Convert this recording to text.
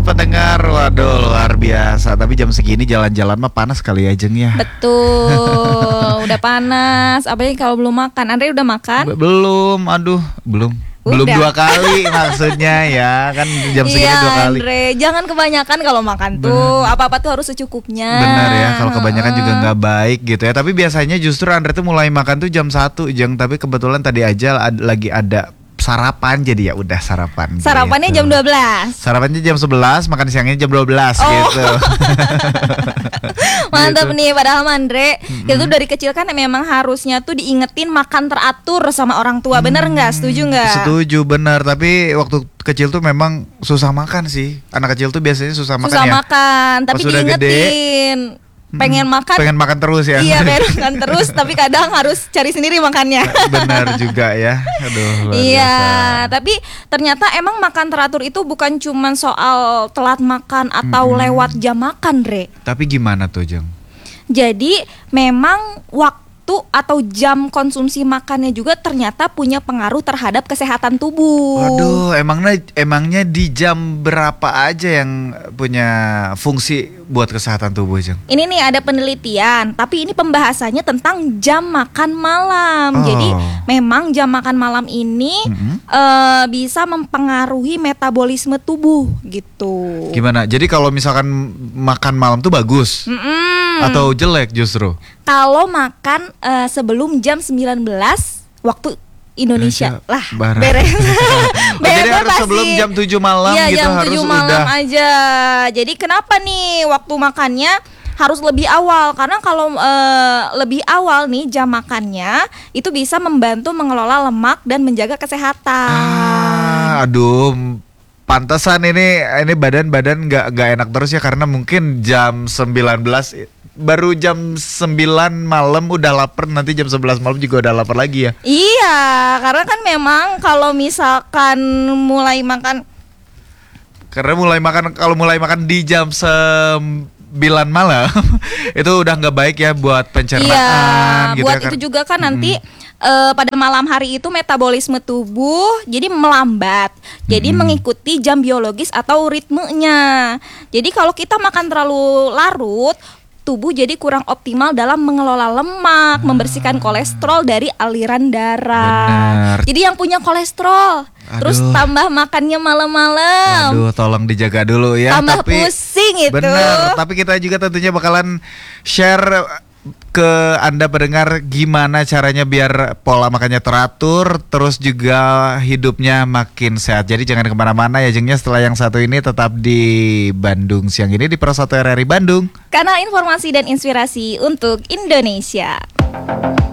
pendengar, waduh luar biasa. Tapi jam segini jalan-jalan mah panas kali ya Jeng ya. Betul, udah panas. Apalagi kalau belum makan. Andre udah makan? Belum, aduh, belum. Belum Udah. 2 kali maksudnya ya. Kan jam segini 2 kali. Andre, jangan kebanyakan kalau makan tuh. Apa-apa tuh harus secukupnya. Benar ya, kalau kebanyakan juga nggak baik gitu ya. Tapi biasanya justru Andre tuh mulai makan tuh jam 1 Jeng. Tapi kebetulan tadi aja lagi ada sarapan, jadi ya udah sarapan. Sarapannya gitu. jam 12. Sarapannya jam 11, makan siangnya jam 12 gitu. Mantap Gitu. nih, padahal Mandre itu dari kecil kan memang harusnya tuh diingetin makan teratur sama orang tua. Bener nggak? Setuju nggak? Setuju, benar. Tapi waktu kecil tuh memang susah makan sih. Anak kecil tuh biasanya susah makan Susah ya. makan, tapi Pas udah gede, diingetin. Pengen makan. Pengen makan terus ya. Iya, pengen makan terus, tapi kadang harus cari sendiri makannya. Benar juga ya. Aduh, luar Iya, biasa. tapi ternyata emang makan teratur itu bukan cuman soal telat makan atau lewat jam makan, Re. Tapi gimana tuh, Jeng? Jadi memang waktu atau jam konsumsi makannya juga ternyata punya pengaruh terhadap kesehatan tubuh. Waduh, emangnya di jam berapa aja yang punya fungsi buat kesehatan tubuh, Jeng? Ini nih ada penelitian, tapi ini pembahasannya tentang jam makan malam. Oh. Jadi memang jam makan malam ini bisa mempengaruhi metabolisme tubuh gitu. Gimana? Jadi kalau misalkan makan malam tuh bagus atau jelek justru? Kalau makan sebelum jam 19 waktu Indonesia lah Barat. beres. Jadi harus pasti. sebelum jam 7 malam Iya, gitu jam harus 7 malam udah. aja. Jadi kenapa nih waktu makannya harus lebih awal? Karena kalau lebih awal nih jam makannya itu bisa membantu mengelola lemak dan menjaga kesehatan. Aduh, pantesan ini badan nggak enak terus ya, karena mungkin jam 19 baru jam 9 malam udah lapar, nanti jam 11 malam juga udah lapar lagi ya. Iya, karena kan memang kalau misalkan mulai makan Kalau mulai makan di jam 9 malam itu udah nggak baik ya buat pencernaan iya, gitu buat ya, itu juga kan nanti pada malam hari itu metabolisme tubuh jadi melambat. Jadi mengikuti jam biologis atau ritmenya. Jadi kalau kita makan terlalu larut, tubuh jadi kurang optimal dalam mengelola lemak, membersihkan kolesterol dari aliran darah. Benar. Jadi yang punya kolesterol, terus tambah makannya malam-malam, Aduh, tolong dijaga dulu ya. tambah Tapi pusing itu. bener, tapi kita juga tentunya bakalan share ke Anda pendengar gimana caranya biar pola makannya teratur, terus juga hidupnya makin sehat. Jadi jangan kemana-mana ya Jengnya, setelah yang satu ini tetap di Bandung Siang ini di Pro 1 RRI Bandung. Karena informasi dan inspirasi untuk Indonesia.